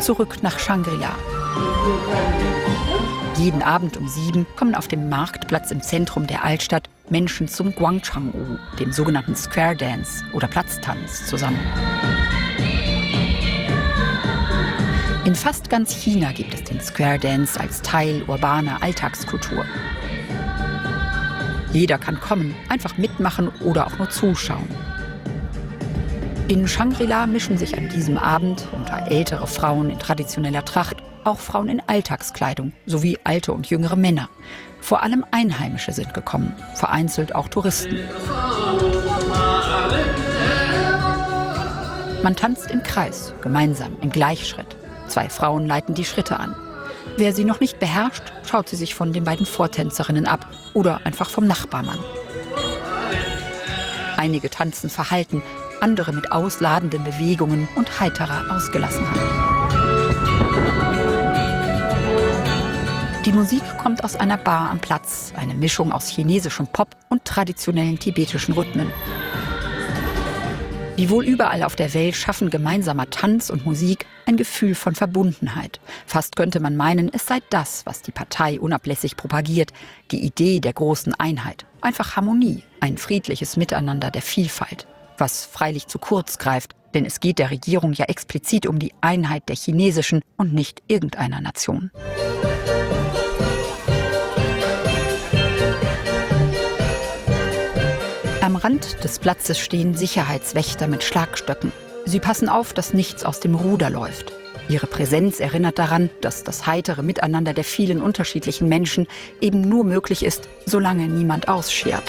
zurück nach Shangri-La. Jeden Abend um 7 kommen auf dem Marktplatz im Zentrum der Altstadt Menschen zum Guangchang-U, dem sogenannten Square Dance oder Platztanz, zusammen. In fast ganz China gibt es den Square Dance als Teil urbaner Alltagskultur. Jeder kann kommen, einfach mitmachen oder auch nur zuschauen. In Shangri-La mischen sich an diesem Abend unter ältere Frauen in traditioneller Tracht auch Frauen in Alltagskleidung sowie alte und jüngere Männer. Vor allem Einheimische sind gekommen, vereinzelt auch Touristen. Man tanzt im Kreis, gemeinsam, im Gleichschritt. 2 Frauen leiten die Schritte an. Wer sie noch nicht beherrscht, schaut sie sich von den beiden Vortänzerinnen ab oder einfach vom Nachbarmann. Einige tanzen verhalten, andere mit ausladenden Bewegungen und heiterer Ausgelassenheit. Die Musik kommt aus einer Bar am Platz, eine Mischung aus chinesischem Pop und traditionellen tibetischen Rhythmen. Wie wohl überall auf der Welt schaffen gemeinsamer Tanz und Musik ein Gefühl von Verbundenheit. Fast könnte man meinen, es sei das, was die Partei unablässig propagiert, die Idee der großen Einheit. Einfach Harmonie, ein friedliches Miteinander der Vielfalt. Was freilich zu kurz greift, denn es geht der Regierung ja explizit um die Einheit der chinesischen und nicht irgendeiner Nation. Am Rand des Platzes stehen Sicherheitswächter mit Schlagstöcken. Sie passen auf, dass nichts aus dem Ruder läuft. Ihre Präsenz erinnert daran, dass das heitere Miteinander der vielen unterschiedlichen Menschen eben nur möglich ist, solange niemand ausschert.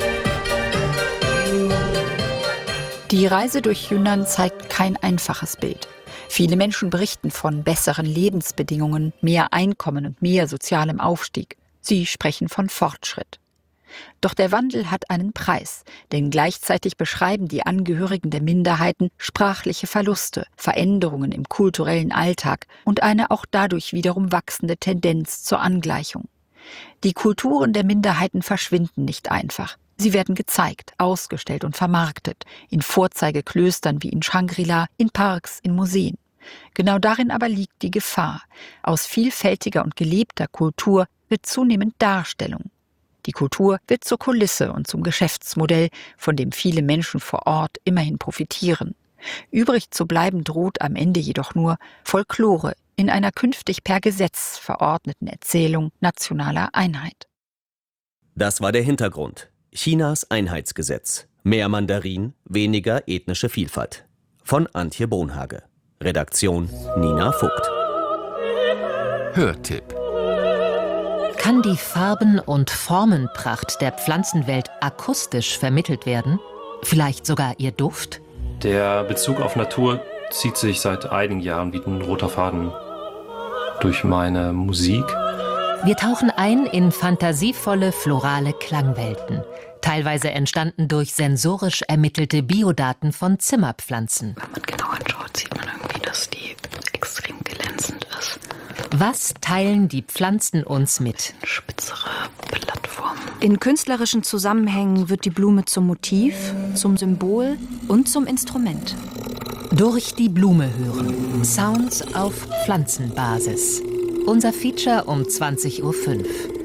Die Reise durch Yunnan zeigt kein einfaches Bild. Viele Menschen berichten von besseren Lebensbedingungen, mehr Einkommen und mehr sozialem Aufstieg. Sie sprechen von Fortschritt. Doch der Wandel hat einen Preis, denn gleichzeitig beschreiben die Angehörigen der Minderheiten sprachliche Verluste, Veränderungen im kulturellen Alltag und eine auch dadurch wiederum wachsende Tendenz zur Angleichung. Die Kulturen der Minderheiten verschwinden nicht einfach. Sie werden gezeigt, ausgestellt und vermarktet, in Vorzeigeklöstern wie in Shangri-La, in Parks, in Museen. Genau darin aber liegt die Gefahr. Aus vielfältiger und gelebter Kultur wird zunehmend Darstellung. Die Kultur wird zur Kulisse und zum Geschäftsmodell, von dem viele Menschen vor Ort immerhin profitieren. Übrig zu bleiben droht am Ende jedoch nur Folklore in einer künftig per Gesetz verordneten Erzählung nationaler Einheit. Das war der Hintergrund. Chinas Einheitsgesetz. Mehr Mandarin, weniger ethnische Vielfalt. Von Antje Bonhage. Redaktion Nina Vogt. Hörtipp. Kann die Farben- und Formenpracht der Pflanzenwelt akustisch vermittelt werden? Vielleicht sogar ihr Duft? Der Bezug auf Natur zieht sich seit einigen Jahren wie ein roter Faden durch meine Musik. Wir tauchen ein in fantasievolle florale Klangwelten, teilweise entstanden durch sensorisch ermittelte Biodaten von Zimmerpflanzen. Wenn man genau anschaut, sieht man irgendwie, dass die extrem glänzend ist. Was teilen die Pflanzen uns mit? Spitzere Blattformen. In künstlerischen Zusammenhängen wird die Blume zum Motiv, zum Symbol und zum Instrument. Durch die Blume hören. Sounds auf Pflanzenbasis. Unser Feature um 20:05 Uhr.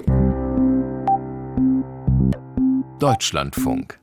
Deutschlandfunk.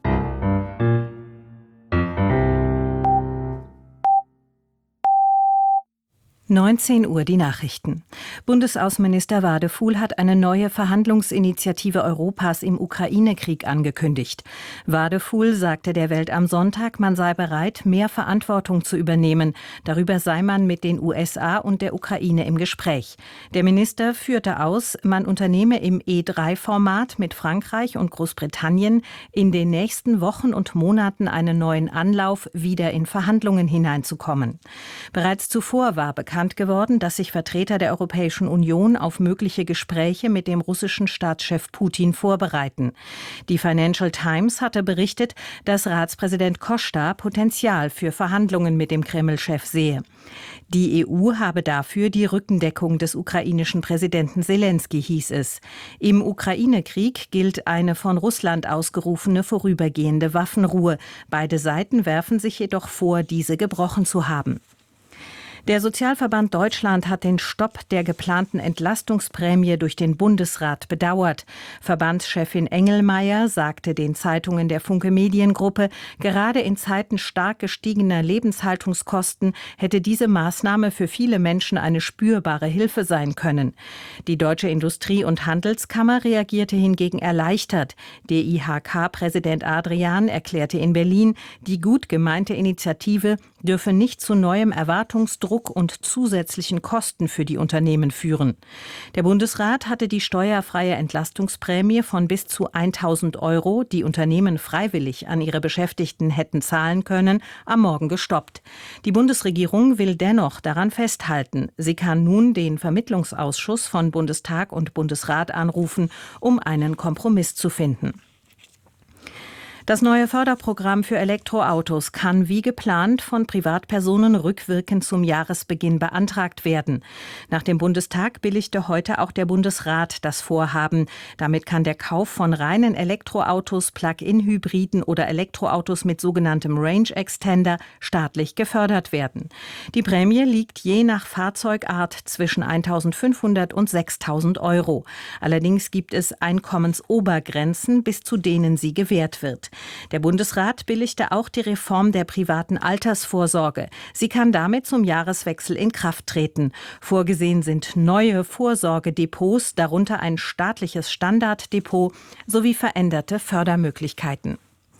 19 Uhr die Nachrichten. Bundesaußenminister Wadefuhl hat eine neue Verhandlungsinitiative Europas im Ukraine-Krieg angekündigt. Wadefuhl sagte der Welt am Sonntag, man sei bereit, mehr Verantwortung zu übernehmen. Darüber sei man mit den USA und der Ukraine im Gespräch. Der Minister führte aus, man unternehme im E3-Format mit Frankreich und Großbritannien in den nächsten Wochen und Monaten einen neuen Anlauf, wieder in Verhandlungen hineinzukommen. Bereits zuvor war bekannt geworden, dass sich Vertreter der Europäischen Union auf mögliche Gespräche mit dem russischen Staatschef Putin vorbereiten. Die Financial Times hatte berichtet, dass Ratspräsident Costa Potenzial für Verhandlungen mit dem Kreml-Chef sehe. Die EU habe dafür die Rückendeckung des ukrainischen Präsidenten Selensky, hieß es. Im Ukraine-Krieg gilt eine von Russland ausgerufene vorübergehende Waffenruhe. Beide Seiten werfen sich jedoch vor, diese gebrochen zu haben. Der Sozialverband Deutschland hat den Stopp der geplanten Entlastungsprämie durch den Bundesrat bedauert. Verbandschefin Engelmeier sagte den Zeitungen der Funke Mediengruppe, gerade in Zeiten stark gestiegener Lebenshaltungskosten hätte diese Maßnahme für viele Menschen eine spürbare Hilfe sein können. Die Deutsche Industrie- und Handelskammer reagierte hingegen erleichtert. DIHK-Präsident Adrian erklärte in Berlin, die gut gemeinte Initiative dürfe nicht zu neuem Erwartungsdruck und zusätzlichen Kosten für die Unternehmen führen. Der Bundesrat hatte die steuerfreie Entlastungsprämie von bis zu 1.000 €, die Unternehmen freiwillig an ihre Beschäftigten hätten zahlen können, am Morgen gestoppt. Die Bundesregierung will dennoch daran festhalten. Sie kann nun den Vermittlungsausschuss von Bundestag und Bundesrat anrufen, um einen Kompromiss zu finden. Das neue Förderprogramm für Elektroautos kann wie geplant von Privatpersonen rückwirkend zum Jahresbeginn beantragt werden. Nach dem Bundestag billigte heute auch der Bundesrat das Vorhaben. Damit kann der Kauf von reinen Elektroautos, Plug-in-Hybriden oder Elektroautos mit sogenanntem Range Extender staatlich gefördert werden. Die Prämie liegt je nach Fahrzeugart zwischen 1.500 und 6.000 €. Allerdings gibt es Einkommensobergrenzen, bis zu denen sie gewährt wird. Der Bundesrat billigte auch die Reform der privaten Altersvorsorge. Sie kann damit zum Jahreswechsel in Kraft treten. Vorgesehen sind neue Vorsorgedepots, darunter ein staatliches Standarddepot sowie veränderte Fördermöglichkeiten.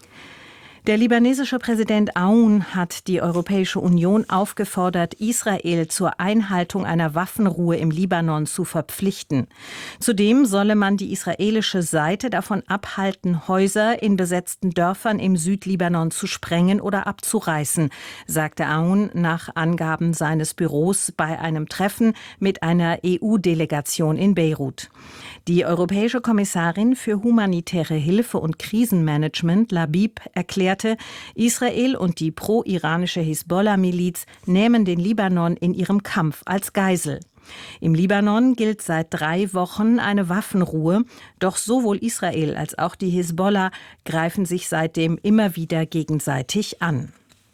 Der libanesische Präsident Aoun hat die Europäische Union aufgefordert, Israel zur Einhaltung einer Waffenruhe im Libanon zu verpflichten. Zudem solle man die israelische Seite davon abhalten, Häuser in besetzten Dörfern im Südlibanon zu sprengen oder abzureißen, sagte Aoun nach Angaben seines Büros bei einem Treffen mit einer EU-Delegation in Beirut. Die europäische Kommissarin für humanitäre Hilfe und Krisenmanagement, Labib, erklärte, Israel und die pro-iranische Hisbollah-Miliz nehmen den Libanon in ihrem Kampf als Geisel. Im Libanon gilt seit 3 Wochen eine Waffenruhe, doch sowohl Israel als auch die Hisbollah greifen sich seitdem immer wieder gegenseitig an.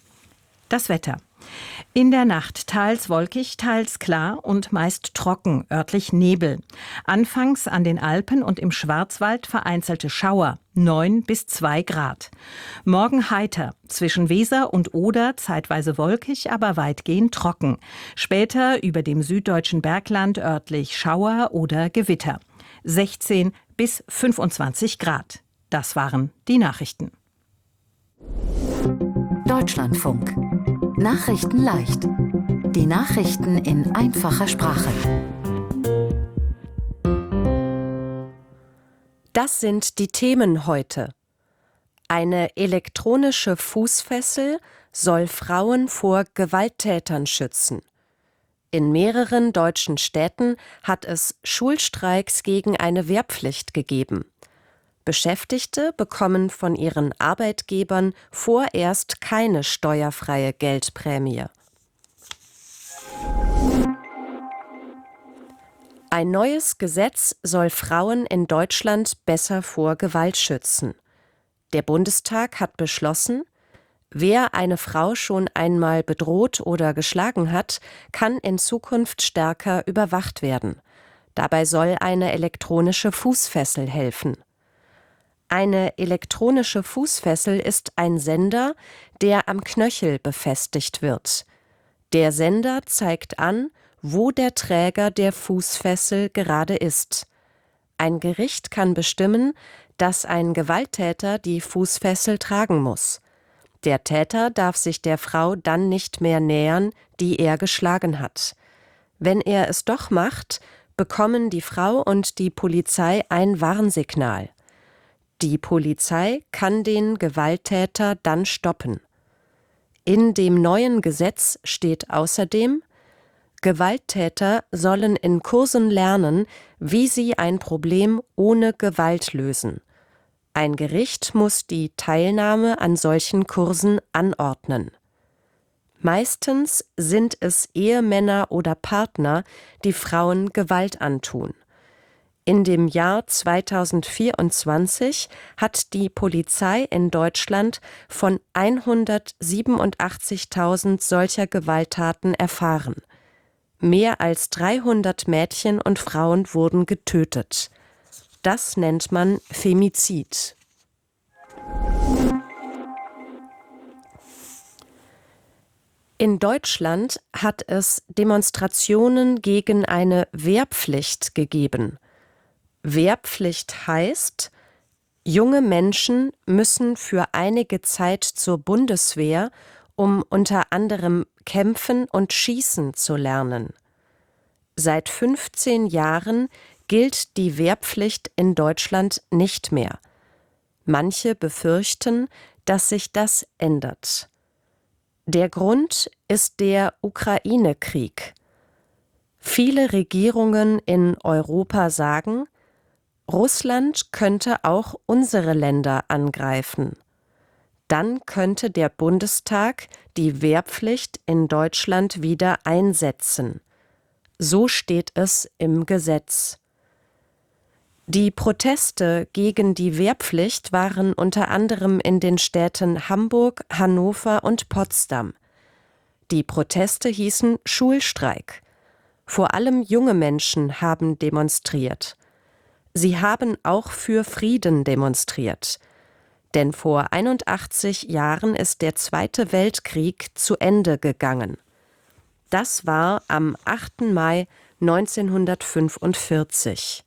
Das Wetter. In der Nacht teils wolkig, teils klar und meist trocken, örtlich Nebel. Anfangs an den Alpen und im Schwarzwald vereinzelte Schauer, 9 bis 2 Grad. Morgen heiter, zwischen Weser und Oder zeitweise wolkig, aber weitgehend trocken. Später über dem süddeutschen Bergland örtlich Schauer oder Gewitter. 16 bis 25 Grad. Das waren die Nachrichten. Deutschlandfunk. Nachrichten leicht. Die Nachrichten in einfacher Sprache. Das sind die Themen heute. Eine elektronische Fußfessel soll Frauen vor Gewalttätern schützen. In mehreren deutschen Städten hat es Schulstreiks gegen eine Wehrpflicht gegeben. Beschäftigte bekommen von ihren Arbeitgebern vorerst keine steuerfreie Geldprämie. Ein neues Gesetz soll Frauen in Deutschland besser vor Gewalt schützen. Der Bundestag hat beschlossen, wer eine Frau schon einmal bedroht oder geschlagen hat, kann in Zukunft stärker überwacht werden. Dabei soll eine elektronische Fußfessel helfen. Eine elektronische Fußfessel ist ein Sender, der am Knöchel befestigt wird. Der Sender zeigt an, wo der Träger der Fußfessel gerade ist. Ein Gericht kann bestimmen, dass ein Gewalttäter die Fußfessel tragen muss. Der Täter darf sich der Frau dann nicht mehr nähern, die er geschlagen hat. Wenn er es doch macht, bekommen die Frau und die Polizei ein Warnsignal. Die Polizei kann den Gewalttäter dann stoppen. In dem neuen Gesetz steht außerdem, Gewalttäter sollen in Kursen lernen, wie sie ein Problem ohne Gewalt lösen. Ein Gericht muss die Teilnahme an solchen Kursen anordnen. Meistens sind es Ehemänner oder Partner, die Frauen Gewalt antun. In dem Jahr 2024 hat die Polizei in Deutschland von 187.000 solcher Gewalttaten erfahren. Mehr als 300 Mädchen und Frauen wurden getötet. Das nennt man Femizid. In Deutschland hat es Demonstrationen gegen eine Wehrpflicht gegeben. Wehrpflicht heißt, junge Menschen müssen für einige Zeit zur Bundeswehr, um unter anderem kämpfen und schießen zu lernen. Seit 15 Jahren gilt die Wehrpflicht in Deutschland nicht mehr. Manche befürchten, dass sich das ändert. Der Grund ist der Ukraine-Krieg. Viele Regierungen in Europa sagen, Russland könnte auch unsere Länder angreifen. Dann könnte der Bundestag die Wehrpflicht in Deutschland wieder einsetzen. So steht es im Gesetz. Die Proteste gegen die Wehrpflicht waren unter anderem in den Städten Hamburg, Hannover und Potsdam. Die Proteste hießen Schulstreik. Vor allem junge Menschen haben demonstriert. Sie haben auch für Frieden demonstriert. Denn vor 81 Jahren ist der Zweite Weltkrieg zu Ende gegangen. Das war am 8. Mai 1945.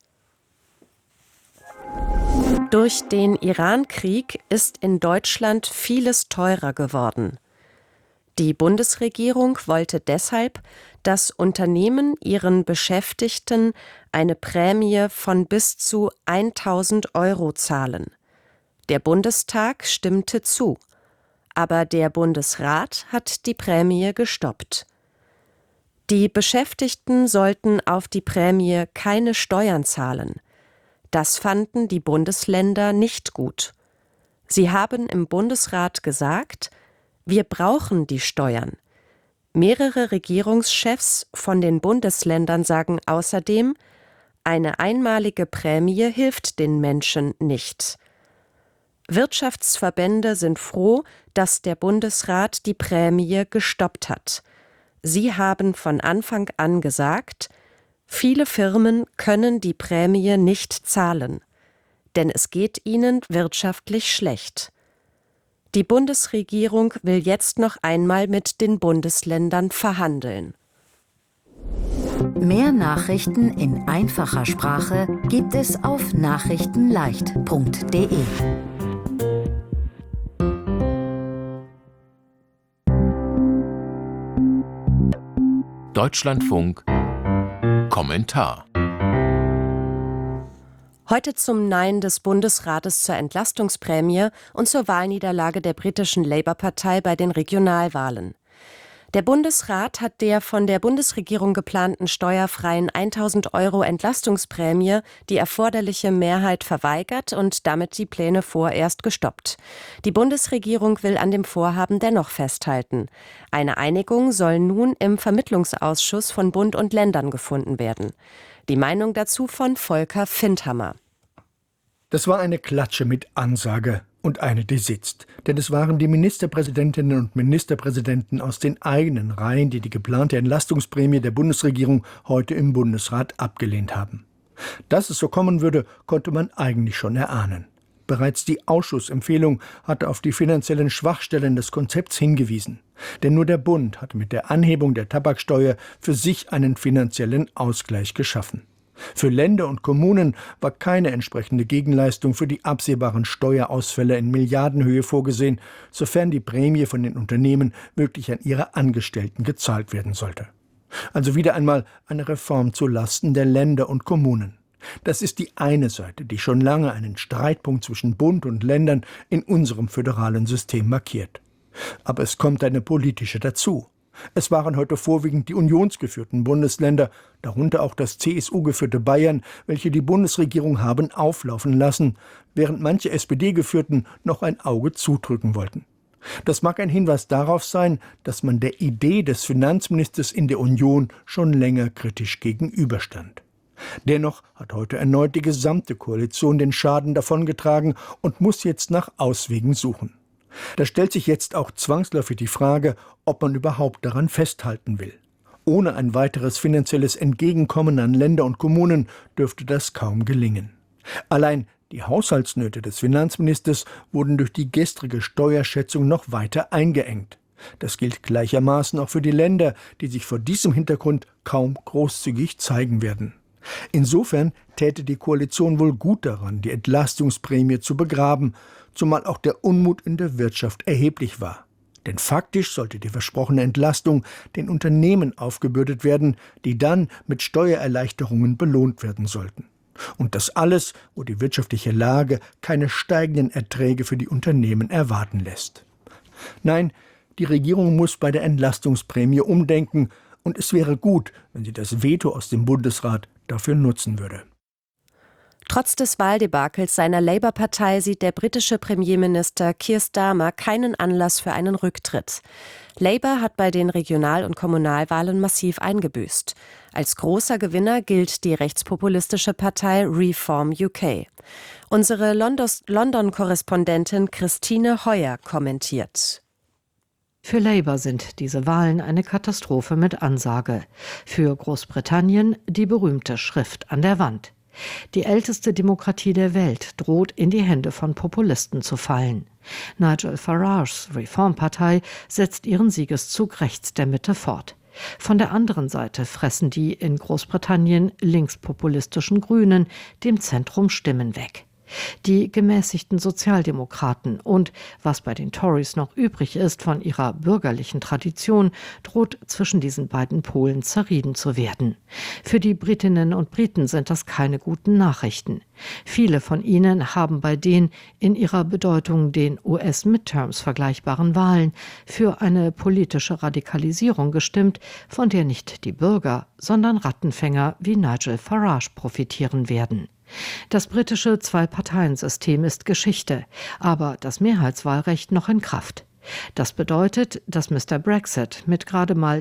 Durch den Irankrieg ist in Deutschland vieles teurer geworden. Die Bundesregierung wollte deshalb, dass Unternehmen ihren Beschäftigten eine Prämie von bis zu 1.000 € zahlen. Der Bundestag stimmte zu, aber der Bundesrat hat die Prämie gestoppt. Die Beschäftigten sollten auf die Prämie keine Steuern zahlen. Das fanden die Bundesländer nicht gut. Sie haben im Bundesrat gesagt, wir brauchen die Steuern. Mehrere Regierungschefs von den Bundesländern sagen außerdem, eine einmalige Prämie hilft den Menschen nicht. Wirtschaftsverbände sind froh, dass der Bundesrat die Prämie gestoppt hat. Sie haben von Anfang an gesagt, viele Firmen können die Prämie nicht zahlen, denn es geht ihnen wirtschaftlich schlecht. Die Bundesregierung will jetzt noch einmal mit den Bundesländern verhandeln. Mehr Nachrichten in einfacher Sprache gibt es auf nachrichtenleicht.de. Deutschlandfunk Kommentar. Heute zum Nein des Bundesrates zur Entlastungsprämie und zur Wahlniederlage der britischen Labour-Partei bei den Regionalwahlen. Der Bundesrat hat der von der Bundesregierung geplanten steuerfreien 1.000 € Entlastungsprämie die erforderliche Mehrheit verweigert und damit die Pläne vorerst gestoppt. Die Bundesregierung will an dem Vorhaben dennoch festhalten. Eine Einigung soll nun im Vermittlungsausschuss von Bund und Ländern gefunden werden. Die Meinung dazu von Volker Findhammer. Das war eine Klatsche mit Ansage und eine, die sitzt. Denn es waren die Ministerpräsidentinnen und Ministerpräsidenten aus den eigenen Reihen, die die geplante Entlastungsprämie der Bundesregierung heute im Bundesrat abgelehnt haben. Dass es so kommen würde, konnte man eigentlich schon erahnen. Bereits die Ausschussempfehlung hatte auf die finanziellen Schwachstellen des Konzepts hingewiesen. Denn nur der Bund hatte mit der Anhebung der Tabaksteuer für sich einen finanziellen Ausgleich geschaffen. Für Länder und Kommunen war keine entsprechende Gegenleistung für die absehbaren Steuerausfälle in Milliardenhöhe vorgesehen, sofern die Prämie von den Unternehmen wirklich an ihre Angestellten gezahlt werden sollte. Also wieder einmal eine Reform zu Lasten der Länder und Kommunen. Das ist die eine Seite, die schon lange einen Streitpunkt zwischen Bund und Ländern in unserem föderalen System markiert. Aber es kommt eine politische dazu. Es waren heute vorwiegend die unionsgeführten Bundesländer, darunter auch das CSU-geführte Bayern, welche die Bundesregierung haben auflaufen lassen, während manche SPD-geführten noch ein Auge zudrücken wollten. Das mag ein Hinweis darauf sein, dass man der Idee des Finanzministers in der Union schon länger kritisch gegenüberstand. Dennoch hat heute erneut die gesamte Koalition den Schaden davongetragen und muss jetzt nach Auswegen suchen. Da stellt sich jetzt auch zwangsläufig die Frage, ob man überhaupt daran festhalten will. Ohne ein weiteres finanzielles Entgegenkommen an Länder und Kommunen dürfte das kaum gelingen. Allein die Haushaltsnöte des Finanzministers wurden durch die gestrige Steuerschätzung noch weiter eingeengt. Das gilt gleichermaßen auch für die Länder, die sich vor diesem Hintergrund kaum großzügig zeigen werden. Insofern täte die Koalition wohl gut daran, die Entlastungsprämie zu begraben, zumal auch der Unmut in der Wirtschaft erheblich war. Denn faktisch sollte die versprochene Entlastung den Unternehmen aufgebürdet werden, die dann mit Steuererleichterungen belohnt werden sollten. Und das alles, wo die wirtschaftliche Lage keine steigenden Erträge für die Unternehmen erwarten lässt. Nein, die Regierung muss bei der Entlastungsprämie umdenken, und es wäre gut, wenn sie das Veto aus dem Bundesrat dafür nutzen würde. Trotz des Wahldebakels seiner Labour-Partei sieht der britische Premierminister Keir Starmer keinen Anlass für einen Rücktritt. Labour hat bei den Regional- und Kommunalwahlen massiv eingebüßt. Als großer Gewinner gilt die rechtspopulistische Partei Reform UK. Unsere London-Korrespondentin Christine Heuer kommentiert. Für Labour sind diese Wahlen eine Katastrophe mit Ansage. Für Großbritannien die berühmte Schrift an der Wand. Die älteste Demokratie der Welt droht in die Hände von Populisten zu fallen. Nigel Farages Reformpartei setzt ihren Siegeszug rechts der Mitte fort. Von der anderen Seite fressen die in Großbritannien linkspopulistischen Grünen dem Zentrum Stimmen weg. Die gemäßigten Sozialdemokraten und, was bei den Tories noch übrig ist von ihrer bürgerlichen Tradition, droht zwischen diesen beiden Polen zerrieben zu werden. Für die Britinnen und Briten sind das keine guten Nachrichten. Viele von ihnen haben bei den in ihrer Bedeutung den US-Midterms vergleichbaren Wahlen für eine politische Radikalisierung gestimmt, von der nicht die Bürger, sondern Rattenfänger wie Nigel Farage profitieren werden. Das britische Zwei-Parteien-System ist Geschichte, aber das Mehrheitswahlrecht noch in Kraft. Das bedeutet, dass Mr. Brexit mit gerade mal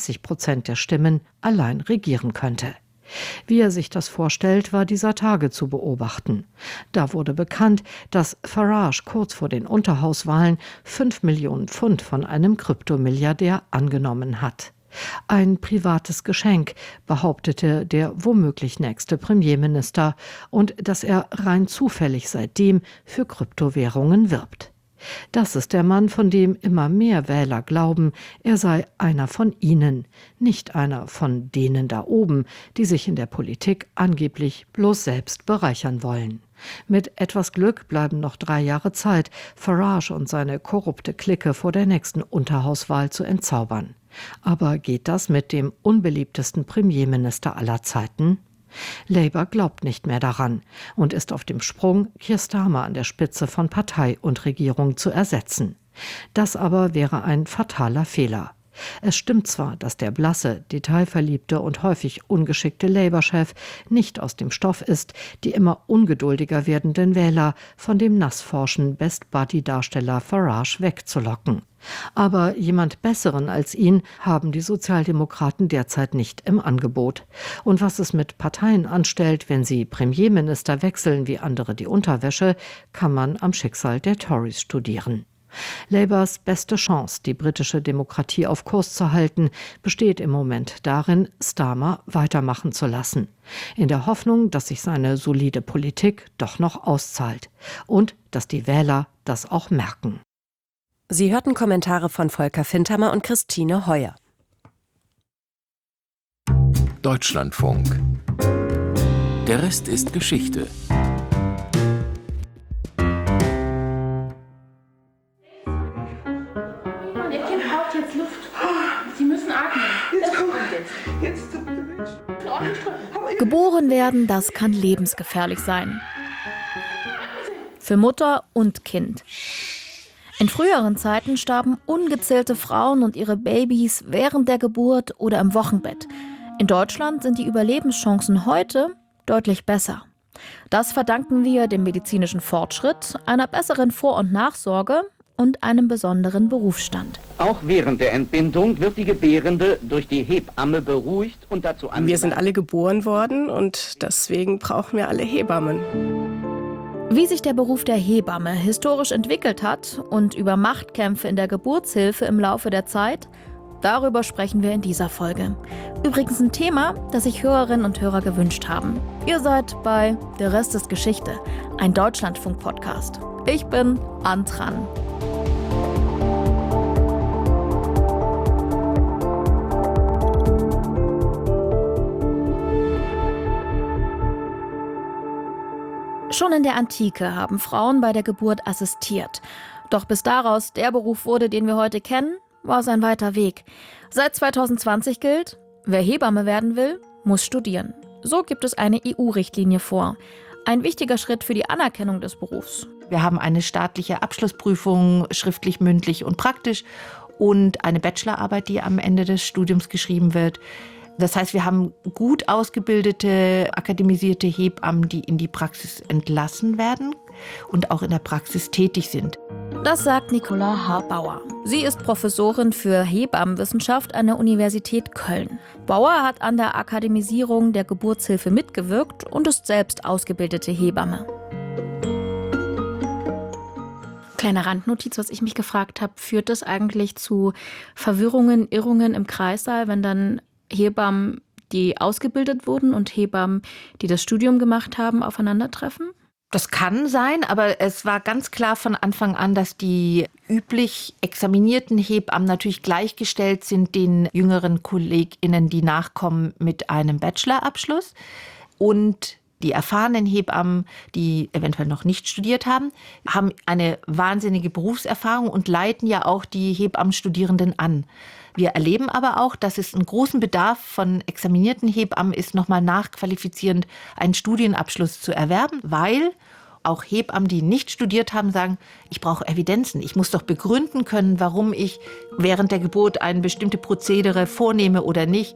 30% der Stimmen allein regieren könnte. Wie er sich das vorstellt, war dieser Tage zu beobachten. Da wurde bekannt, dass Farage kurz vor den Unterhauswahlen 5 Millionen Pfund von einem Kryptomilliardär angenommen hat. Ein privates Geschenk, behauptete der womöglich nächste Premierminister, und dass er rein zufällig seitdem für Kryptowährungen wirbt. Das ist der Mann, von dem immer mehr Wähler glauben, er sei einer von ihnen, nicht einer von denen da oben, die sich in der Politik angeblich bloß selbst bereichern wollen. Mit etwas Glück bleiben noch 3 Jahre Zeit, Farage und seine korrupte Clique vor der nächsten Unterhauswahl zu entzaubern. Aber geht das mit dem unbeliebtesten Premierminister aller Zeiten? Labour glaubt nicht mehr daran und ist auf dem Sprung, Keir Starmer an der Spitze von Partei und Regierung zu ersetzen. Das aber wäre ein fataler Fehler. Es stimmt zwar, dass der blasse, detailverliebte und häufig ungeschickte Labour-Chef nicht aus dem Stoff ist, die immer ungeduldiger werdenden Wähler von dem nassforschen Best-Buddy-Darsteller Farage wegzulocken. Aber jemand Besseren als ihn haben die Sozialdemokraten derzeit nicht im Angebot. Und was es mit Parteien anstellt, wenn sie Premierminister wechseln wie andere die Unterwäsche, kann man am Schicksal der Tories studieren. Labours beste Chance, die britische Demokratie auf Kurs zu halten, besteht im Moment darin, Starmer weitermachen zu lassen. In der Hoffnung, dass sich seine solide Politik doch noch auszahlt. Und dass die Wähler das auch merken. Sie hörten Kommentare von Volker Findhammer und Christine Heuer. Deutschlandfunk. Der Rest ist Geschichte. Geboren werden, das kann lebensgefährlich sein. Für Mutter und Kind. In früheren Zeiten starben ungezählte Frauen und ihre Babys während der Geburt oder im Wochenbett. In Deutschland sind die Überlebenschancen heute deutlich besser. Das verdanken wir dem medizinischen Fortschritt, einer besseren Vor- und Nachsorge und einem besonderen Berufsstand. Auch während der Entbindung wird die Gebärende durch die Hebamme beruhigt und dazu angeleitet. Wir sind alle geboren worden und deswegen brauchen wir alle Hebammen. Wie sich der Beruf der Hebamme historisch entwickelt hat und über Machtkämpfe in der Geburtshilfe im Laufe der Zeit, Darüber sprechen wir in dieser Folge. Übrigens ein Thema, das sich Hörerinnen und Hörer gewünscht haben. Ihr seid bei Der Rest ist Geschichte, ein Deutschlandfunk-Podcast. Ich bin Antran. Schon in der Antike haben Frauen bei der Geburt assistiert. Doch bis daraus der Beruf wurde, den wir heute kennen, war es ein weiter Weg. Seit 2020 gilt, wer Hebamme werden will, muss studieren. So gibt es eine EU-Richtlinie vor. Ein wichtiger Schritt für die Anerkennung des Berufs. Wir haben eine staatliche Abschlussprüfung, schriftlich, mündlich und praktisch, und eine Bachelorarbeit, die am Ende des Studiums geschrieben wird. Das heißt, wir haben gut ausgebildete, akademisierte Hebammen, die in die Praxis entlassen werden und auch in der Praxis tätig sind. Das sagt Nicola H. Sie ist Professorin für Hebammenwissenschaft an der Universität Köln. Bauer hat an der Akademisierung der Geburtshilfe mitgewirkt und ist selbst ausgebildete Hebamme. Kleine Randnotiz, was ich mich gefragt habe, führt das eigentlich zu Verwirrungen, Irrungen im Kreissaal, wenn dann Hebammen, die ausgebildet wurden, und Hebammen, die das Studium gemacht haben, aufeinandertreffen? Das kann sein, aber es war ganz klar von Anfang an, dass die üblich examinierten Hebammen natürlich gleichgestellt sind den jüngeren KollegInnen, die nachkommen mit einem Bachelorabschluss. Und die erfahrenen Hebammen, die eventuell noch nicht studiert haben, haben eine wahnsinnige Berufserfahrung und leiten ja auch die Hebammenstudierenden an. Wir erleben aber auch, dass es einen großen Bedarf von examinierten Hebammen ist, nochmal nachqualifizierend einen Studienabschluss zu erwerben, weil auch Hebammen, die nicht studiert haben, sagen, ich brauche Evidenzen. Ich muss doch begründen können, warum ich während der Geburt eine bestimmte Prozedere vornehme oder nicht.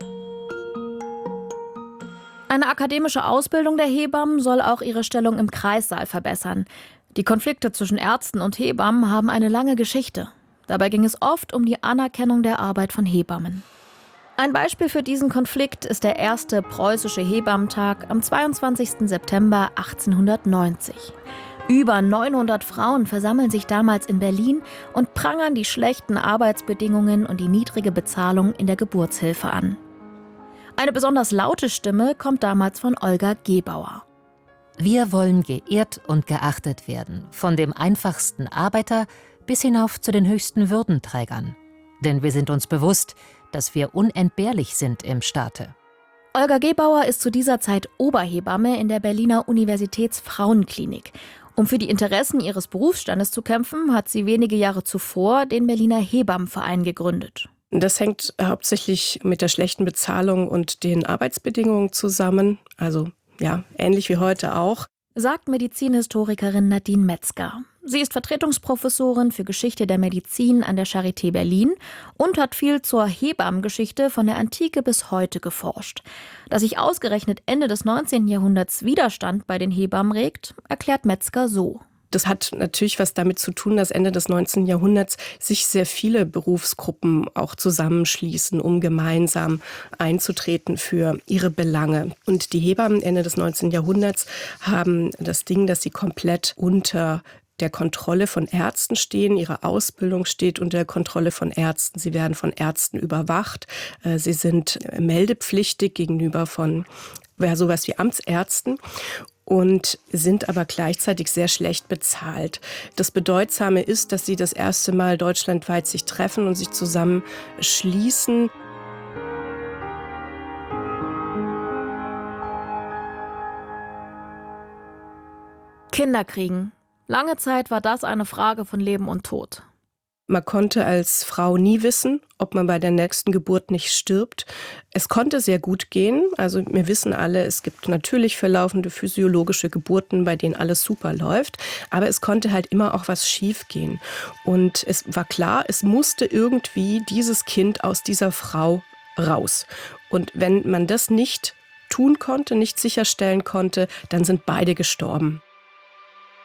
Eine akademische Ausbildung der Hebammen soll auch ihre Stellung im Kreissaal verbessern. Die Konflikte zwischen Ärzten und Hebammen haben eine lange Geschichte. Dabei ging es oft um die Anerkennung der Arbeit von Hebammen. Ein Beispiel für diesen Konflikt ist der erste preußische Hebammentag am 22. September 1890. Über 900 Frauen versammeln sich damals in Berlin und prangern die schlechten Arbeitsbedingungen und die niedrige Bezahlung in der Geburtshilfe an. Eine besonders laute Stimme kommt damals von Olga Gebauer. Wir wollen geehrt und geachtet werden, von dem einfachsten Arbeiter bis hinauf zu den höchsten Würdenträgern. Denn wir sind uns bewusst, dass wir unentbehrlich sind im Staate. Olga Gebauer ist zu dieser Zeit Oberhebamme in der Berliner Universitätsfrauenklinik. Um für die Interessen ihres Berufsstandes zu kämpfen, hat sie wenige Jahre zuvor den Berliner Hebammenverein gegründet. Das hängt hauptsächlich mit der schlechten Bezahlung und den Arbeitsbedingungen zusammen. Also ja, ähnlich wie heute auch. Sagt Medizinhistorikerin Nadine Metzger. Sie ist Vertretungsprofessorin für Geschichte der Medizin an der Charité Berlin und hat viel zur Hebammengeschichte von der Antike bis heute geforscht. Dass sich ausgerechnet Ende des 19. Jahrhunderts Widerstand bei den Hebammen regt, erklärt Metzger so. Das hat natürlich was damit zu tun, dass Ende des 19. Jahrhunderts sich sehr viele Berufsgruppen auch zusammenschließen, um gemeinsam einzutreten für ihre Belange. Und die Hebammen Ende des 19. Jahrhunderts haben das Ding, dass sie komplett unter der Kontrolle von Ärzten stehen. Ihre Ausbildung steht unter der Kontrolle von Ärzten. Sie werden von Ärzten überwacht. Sie sind meldepflichtig gegenüber von sowas wie Amtsärzten und sind aber gleichzeitig sehr schlecht bezahlt. Das Bedeutsame ist, dass sie das erste Mal deutschlandweit sich treffen und sich zusammenschließen. Kinder kriegen. Lange Zeit war das eine Frage von Leben und Tod. Man konnte als Frau nie wissen, ob man bei der nächsten Geburt nicht stirbt. Es konnte sehr gut gehen. Also wir wissen alle, es gibt natürlich verlaufende physiologische Geburten, bei denen alles super läuft. Aber es konnte halt immer auch was schief gehen. Und es war klar, es musste irgendwie dieses Kind aus dieser Frau raus. Und wenn man das nicht tun konnte, nicht sicherstellen konnte, dann sind beide gestorben.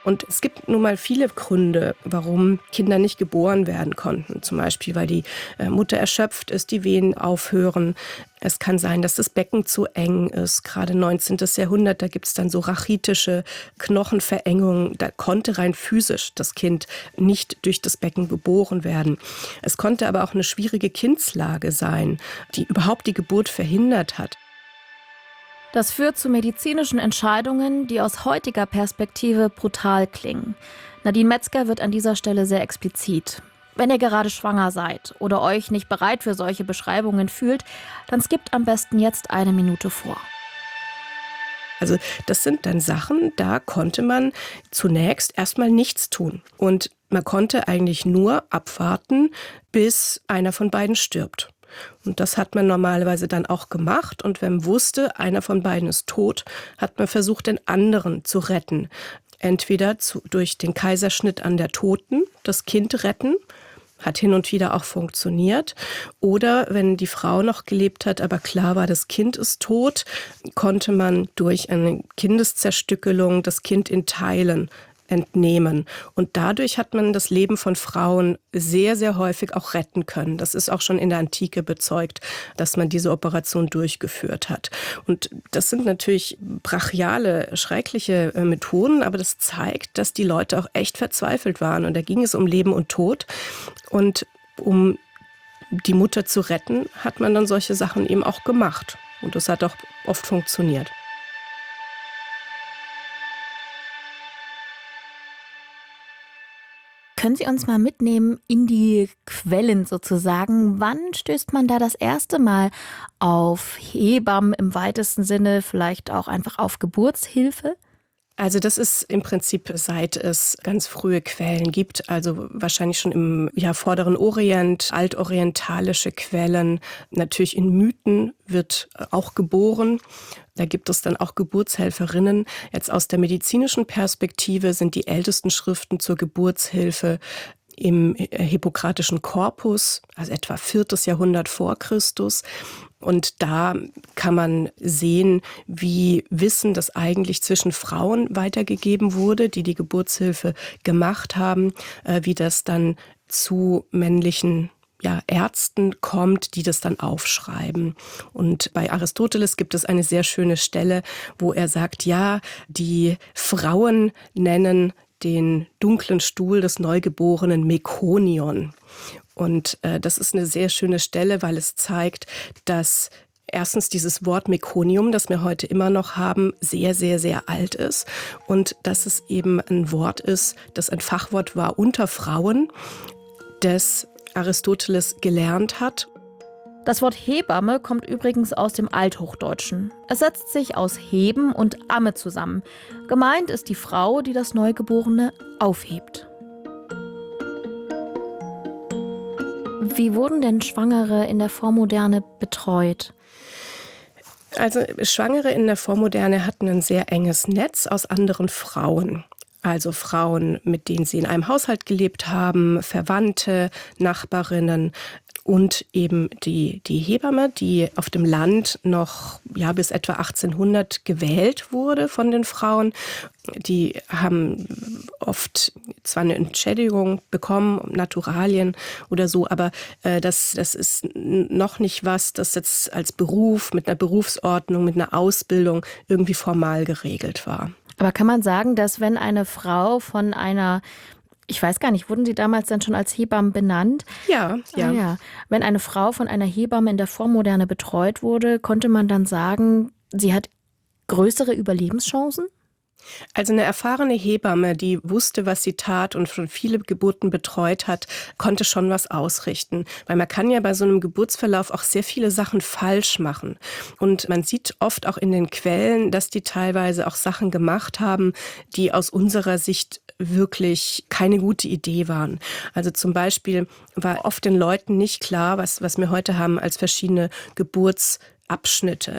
Und es gibt nun mal viele Gründe, warum Kinder nicht geboren werden konnten. Zum Beispiel, weil die Mutter erschöpft ist, die Wehen aufhören. Es kann sein, dass das Becken zu eng ist. Gerade 19. Jahrhundert, da gibt es dann so rachitische Knochenverengungen. Da konnte rein physisch das Kind nicht durch das Becken geboren werden. Es konnte aber auch eine schwierige Kindslage sein, die überhaupt die Geburt verhindert hat. Das führt zu medizinischen Entscheidungen, die aus heutiger Perspektive brutal klingen. Nadine Metzger wird an dieser Stelle sehr explizit. Wenn ihr gerade schwanger seid oder euch nicht bereit für solche Beschreibungen fühlt, dann skippt am besten jetzt 1 Minute vor. Also das sind dann Sachen, da konnte man zunächst erstmal nichts tun. Und man konnte eigentlich nur abwarten, bis einer von beiden stirbt. Und das hat man normalerweise dann auch gemacht. Und wenn man wusste, einer von beiden ist tot, hat man versucht, den anderen zu retten. Entweder durch den Kaiserschnitt an der Toten, das Kind retten, hat hin und wieder auch funktioniert. Oder wenn die Frau noch gelebt hat, aber klar war, das Kind ist tot, konnte man durch eine Kindeszerstückelung das Kind in Teilen entnehmen. Und dadurch hat man das Leben von Frauen sehr, sehr häufig auch retten können. Das ist auch schon in der Antike bezeugt, dass man diese Operation durchgeführt hat. Und das sind natürlich brachiale, schreckliche Methoden, aber das zeigt, dass die Leute auch echt verzweifelt waren. Und da ging es um Leben und Tod. Und um die Mutter zu retten, hat man dann solche Sachen eben auch gemacht. Und das hat auch oft funktioniert. Können Sie uns mal mitnehmen in die Quellen sozusagen? Wann stößt man da das erste Mal auf Hebammen im weitesten Sinne, vielleicht auch einfach auf Geburtshilfe? Also das ist im Prinzip, seit es ganz frühe Quellen gibt, also wahrscheinlich schon im Vorderen Orient, altorientalische Quellen. Natürlich in Mythen wird auch geboren. Da gibt es dann auch Geburtshelferinnen. Jetzt aus der medizinischen Perspektive sind die ältesten Schriften zur Geburtshilfe im hippokratischen Korpus, also etwa 4. Jahrhundert vor Christus. Und da kann man sehen, wie Wissen, das eigentlich zwischen Frauen weitergegeben wurde, die die Geburtshilfe gemacht haben, wie das dann zu männlichen Ärzten kommt, die das dann aufschreiben. Und bei Aristoteles gibt es eine sehr schöne Stelle, wo er sagt, ja, die Frauen nennen den dunklen Stuhl des Neugeborenen Mekonion. Und das ist eine sehr schöne Stelle, weil es zeigt, dass erstens dieses Wort Mekonium, das wir heute immer noch haben, sehr, sehr, sehr alt ist. Und dass es eben ein Wort ist, das ein Fachwort war unter Frauen, das Aristoteles gelernt hat. Das Wort Hebamme kommt übrigens aus dem Althochdeutschen. Es setzt sich aus Heben und Amme zusammen. Gemeint ist die Frau, die das Neugeborene aufhebt. Wie wurden denn Schwangere in der Vormoderne betreut? Also Schwangere in der Vormoderne hatten ein sehr enges Netz aus anderen Frauen. Also Frauen, mit denen sie in einem Haushalt gelebt haben, Verwandte, Nachbarinnen und eben die Hebamme, die auf dem Land noch bis etwa 1800 gewählt wurde von den Frauen. Die haben oft zwar eine Entschädigung bekommen, Naturalien oder so, aber das ist noch nicht was, das jetzt als Beruf, mit einer Berufsordnung, mit einer Ausbildung irgendwie formal geregelt war. Aber kann man sagen, dass wenn eine Frau von einer, ich weiß gar nicht, wurden sie damals dann schon als Hebammen benannt? Ja. Wenn eine Frau von einer Hebamme in der Vormoderne betreut wurde, konnte man dann sagen, sie hat größere Überlebenschancen? Also eine erfahrene Hebamme, die wusste, was sie tat und schon viele Geburten betreut hat, konnte schon was ausrichten. Weil man kann ja bei so einem Geburtsverlauf auch sehr viele Sachen falsch machen. Und man sieht oft auch in den Quellen, dass die teilweise auch Sachen gemacht haben, die aus unserer Sicht wirklich keine gute Idee waren. Also zum Beispiel war oft den Leuten nicht klar, was wir heute haben als verschiedene Geburtsabschnitte.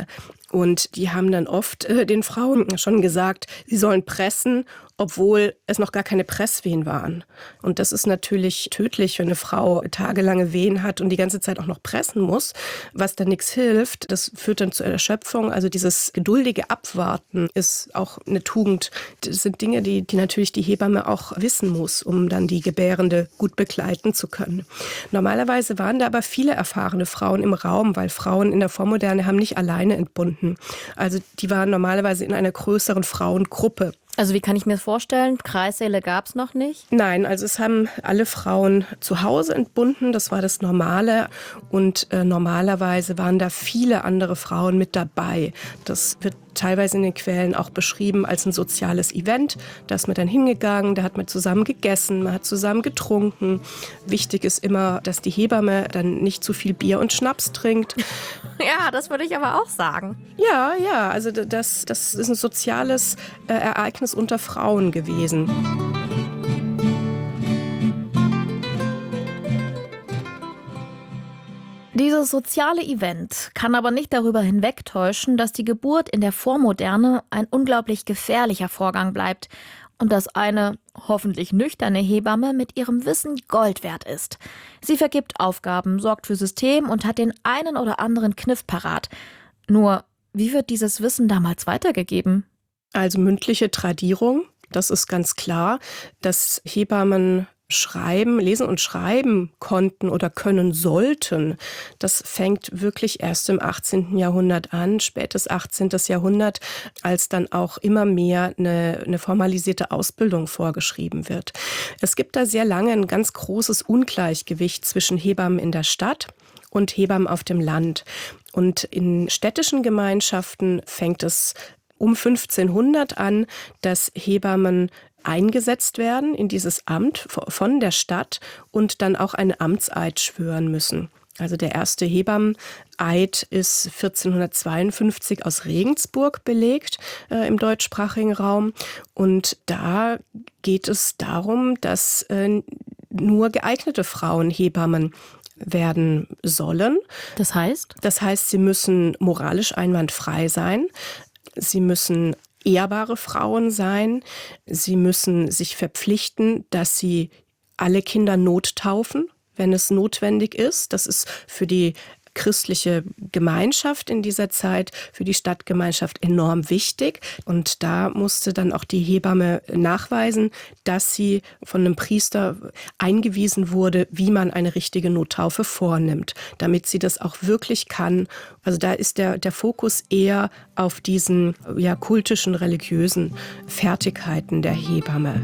Und die haben dann oft den Frauen schon gesagt, sie sollen pressen, obwohl es noch gar keine Presswehen waren. Und das ist natürlich tödlich, wenn eine Frau tagelange Wehen hat und die ganze Zeit auch noch pressen muss, was dann nichts hilft. Das führt dann zur Erschöpfung. Also dieses geduldige Abwarten ist auch eine Tugend. Das sind Dinge, die natürlich die Hebamme auch wissen muss, um dann die Gebärende gut begleiten zu können. Normalerweise waren da aber viele erfahrene Frauen im Raum, weil Frauen in der Vormoderne haben nicht alleine entbunden. Also die waren normalerweise in einer größeren Frauengruppe. Also wie kann ich mir das vorstellen? Kreissäle gab es noch nicht? Nein, also es haben alle Frauen zu Hause entbunden, das war das Normale. Und normalerweise waren da viele andere Frauen mit dabei. Das wird teilweise in den Quellen auch beschrieben als ein soziales Event. Da ist man dann hingegangen, da hat man zusammen gegessen, man hat zusammen getrunken. Wichtig ist immer, dass die Hebamme dann nicht zu viel Bier und Schnaps trinkt. Ja, das würde ich aber auch sagen. Ja, also das ist ein soziales Ereignis unter Frauen gewesen. Dieses soziale Event kann aber nicht darüber hinwegtäuschen, dass die Geburt in der Vormoderne ein unglaublich gefährlicher Vorgang bleibt und dass eine hoffentlich nüchterne Hebamme mit ihrem Wissen Gold wert ist. Sie vergibt Aufgaben, sorgt für System und hat den einen oder anderen Kniff parat. Nur, wie wird dieses Wissen damals weitergegeben? Also mündliche Tradierung, das ist ganz klar, dass Hebammen lesen und schreiben konnten oder können sollten. Das fängt wirklich erst im 18. Jahrhundert an, spätes 18. Jahrhundert, als dann auch immer mehr eine formalisierte Ausbildung vorgeschrieben wird. Es gibt da sehr lange ein ganz großes Ungleichgewicht zwischen Hebammen in der Stadt und Hebammen auf dem Land. Und in städtischen Gemeinschaften fängt es um 1500 an, dass Hebammen eingesetzt werden in dieses Amt von der Stadt und dann auch einen Amtseid schwören müssen. Also der erste Hebammeneid ist 1452 aus Regensburg belegt im deutschsprachigen Raum. Und da geht es darum, dass nur geeignete Frauen Hebammen werden sollen. Das heißt? Das heißt, sie müssen moralisch einwandfrei sein. Sie müssen ehrbare Frauen sein. Sie müssen sich verpflichten, dass sie alle Kinder nottaufen, wenn es notwendig ist. Das ist für die christliche Gemeinschaft in dieser Zeit, für die Stadtgemeinschaft enorm wichtig. Und da musste dann auch die Hebamme nachweisen, dass sie von einem Priester eingewiesen wurde, wie man eine richtige Nottaufe vornimmt, damit sie das auch wirklich kann. Also da ist der Fokus eher auf diesen kultischen, religiösen Fertigkeiten der Hebamme.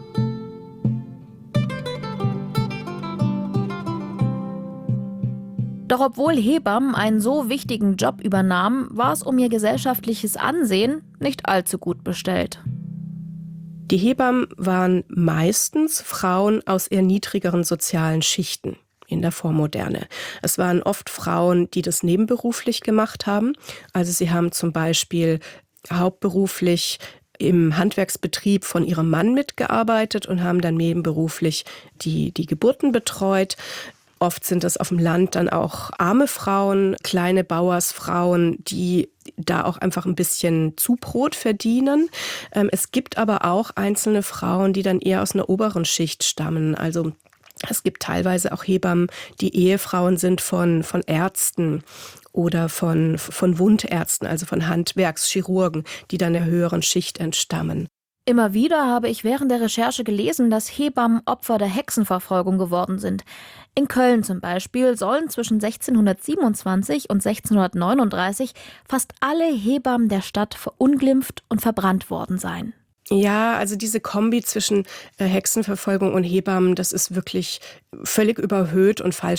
Doch obwohl Hebammen einen so wichtigen Job übernahmen, war es um ihr gesellschaftliches Ansehen nicht allzu gut bestellt. Die Hebammen waren meistens Frauen aus eher niedrigeren sozialen Schichten in der Vormoderne. Es waren oft Frauen, die das nebenberuflich gemacht haben. Also sie haben zum Beispiel hauptberuflich im Handwerksbetrieb von ihrem Mann mitgearbeitet und haben dann nebenberuflich die Geburten betreut. Oft sind es auf dem Land dann auch arme Frauen, kleine Bauersfrauen, die da auch einfach ein bisschen Zubrot verdienen. Es gibt aber auch einzelne Frauen, die dann eher aus einer oberen Schicht stammen. Also es gibt teilweise auch Hebammen, die Ehefrauen sind von Ärzten oder von Wundärzten, also von Handwerkschirurgen, die dann der höheren Schicht entstammen. Immer wieder habe ich während der Recherche gelesen, dass Hebammen Opfer der Hexenverfolgung geworden sind. In Köln zum Beispiel sollen zwischen 1627 und 1639 fast alle Hebammen der Stadt verunglimpft und verbrannt worden sein. Ja, also diese Kombi zwischen Hexenverfolgung und Hebammen, das ist wirklich völlig überhöht und falsch